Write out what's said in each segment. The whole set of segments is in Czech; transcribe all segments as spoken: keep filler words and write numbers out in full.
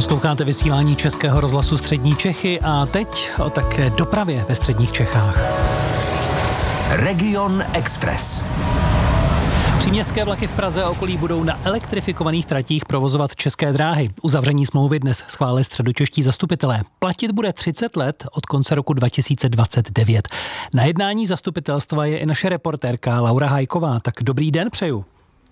Posloucháte vysílání Českého rozhlasu Střední Čechy a teď o také dopravě ve středních Čechách. Region Express. Příměstské vlaky v Praze a okolí budou na elektrifikovaných tratích provozovat České dráhy. Uzavření smlouvy dnes schválili středočeští zastupitelé. Platit bude třicet let od konce roku dva tisíce dvacet devět. Na jednání zastupitelstva je i naše reportérka Laura Hajková. Tak dobrý den přeju.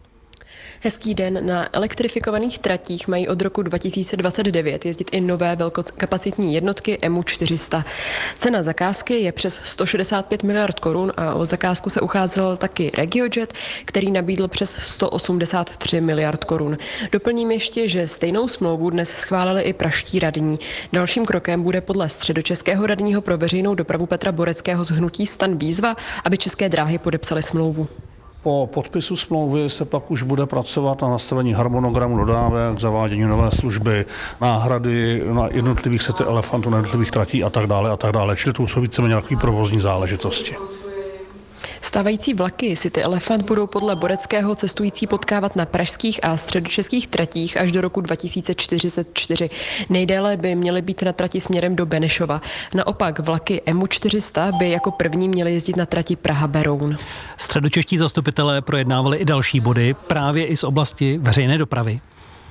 Hezký den. Na elektrifikovaných tratích mají od roku dva tisíce dvacet devět jezdit i nové velkokapacitní jednotky E M U čtyři sta. Cena zakázky je přes sto šedesát pět miliard korun a o zakázku se ucházel taky RegioJet, který nabídl přes sto osmdesát tři miliard korun. Doplním ještě, že stejnou smlouvu dnes schválili i pražští radní. Dalším krokem bude podle středočeského radního pro veřejnou dopravu Petra Boreckého z hnutí STAN výzva, aby České dráhy podepsaly smlouvu. Po podpisu smlouvy se pak už bude pracovat na nastavení harmonogramu dodávek, zavádění nové služby, náhrady na jednotlivých sety elefantů, na jednotlivých tratí a tak dále a tak dále. Čili to jsou víceméně nějaké provozní záležitosti. Stávající vlaky City Elefant budou podle Boreckého cestující potkávat na pražských a středočeských tratích až do roku dva tisíce čtyřicet čtyři. Nejdéle by měly být na trati směrem do Benešova. Naopak vlaky E M U čtyři sta by jako první měly jezdit na trati Praha-Beroun. Středočeští zastupitelé projednávali i další body, právě i z oblasti veřejné dopravy.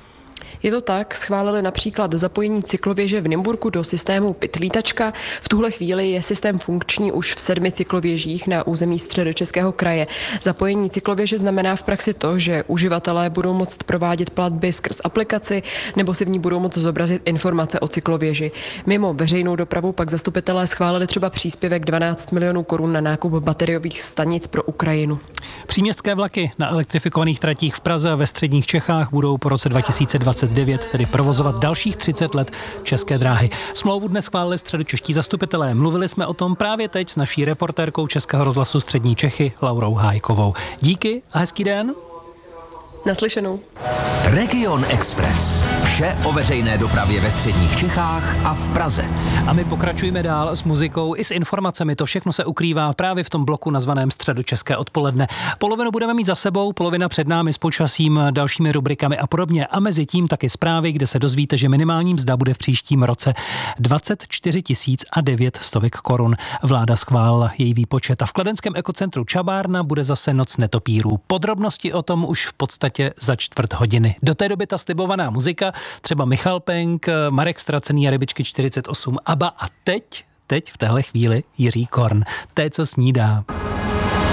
Je to tak, schválili například zapojení cyklověže v Nymburku do systému Pytlítačka. V tuhle chvíli je systém funkční už v sedmi cyklověžích na území Středočeského kraje. Zapojení cyklověže znamená v praxi to, že uživatelé budou moct provádět platby skrz aplikaci nebo si v ní budou moct zobrazit informace o cyklověži. Mimo veřejnou dopravu pak zastupitelé schválili třeba příspěvek dvanáct milionů korun na nákup bateriových stanic pro Ukrajinu. Příměstské vlaky na elektrifikovaných tratích v Praze a ve středních Čechách budou po roce dva tisíce dvacet devět tedy provozovat dalších třicet let České dráhy. Smlouvu dnes schválili středočeští zastupitelé. Mluvili jsme o tom právě teď s naší reportérkou Českého rozhlasu Střední Čechy Laurou Hájkovou. Díky a hezký den. Naslyšenou. Region Express. Vše o veřejné dopravě ve středních Čechách a v Praze. A my pokračujeme dál s muzikou i s informacemi. To všechno se ukrývá právě v tom bloku nazvaném Středočeské odpoledne. Polovinu budeme mít za sebou, polovina před námi s počasím, dalšími rubrikami a podobně. A mezi tím taky zprávy, kde se dozvíte, že minimální mzda bude v příštím roce dvacet čtyři tisíc a devět stovek korun. Vláda schválila její výpočet a v kladenském ekocentru Čabárna bude zase noc netopírů. Podrobnosti o tom už v podstatě za čtvrt hodiny. Do té doby ta slibovaná muzika, třeba Michal Penk, Marek Stracený a Rybičky čtyřicet osm, ABBA a teď, teď v téhle chvíli Jiří Korn. Té, co snídá.